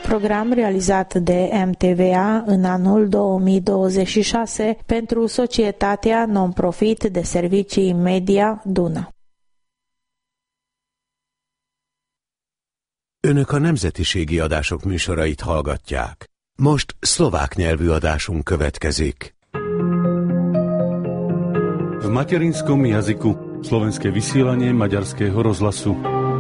program realizat de MTVA în anul 2026 pentru Societatea Non-Profit de Servicii Media Duna. Önök a nemzetiségi adások műsorait hallgatják. Most szlovák nyelvű adásunk következik. V materinskom jazyku slovenské vysielanie Maďarského rozhlasu.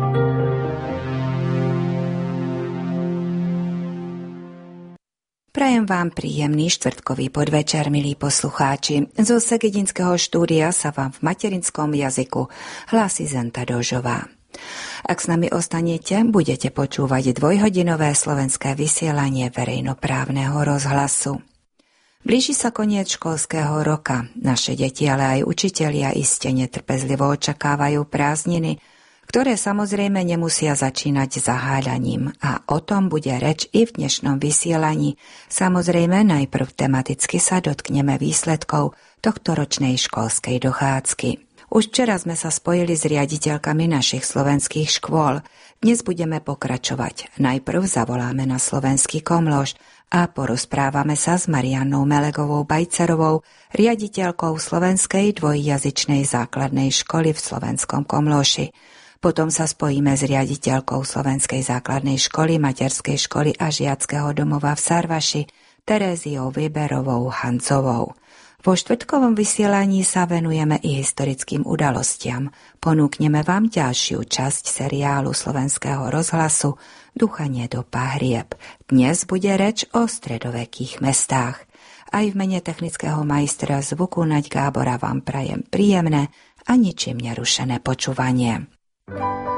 Prajem vám príjemný štvrtkový podvečer, milí poslucháči. Zo Segedinského štúdia sa vám v materinskom jazyku hlási Zenta Dožová. Ak s nami ostanete, budete počúvať dvojhodinové slovenské vysielanie verejnoprávneho rozhlasu. Blíži sa koniec školského roka. Naše deti, ale aj učitelia iste netrpezlivo očakávajú prázdniny, ktoré samozrejme nemusia začínať zaháľaním. A o tom bude reč i v dnešnom vysielaní. Samozrejme najprv tematicky sa dotkneme výsledkov tohtoročnej školskej dochádzky. Už včera sme sa spojili s riaditeľkami našich slovenských škôl. Dnes budeme pokračovať. Najprv zavoláme na slovenský Komloš a porozprávame sa s Mariannou Melegovou Bajcerovou, riaditeľkou slovenskej dvojjazyčnej základnej školy v slovenskom Komloši. Potom sa spojíme s riaditeľkou slovenskej základnej školy, materskej školy a žiackého domova v Sarvaši, Teréziou Vyberovou Hancovou. Vo štvrtkovom vysielaní sa venujeme i historickým udalostiam. Ponúkneme vám ďalšiu časť seriálu slovenského rozhlasu Duchanie do pahrieb. Dnes bude reč o stredovekých mestách. Aj v mene technického majstra zvuku Naď Gábora vám prajem príjemné a ničím nerušené počúvanie.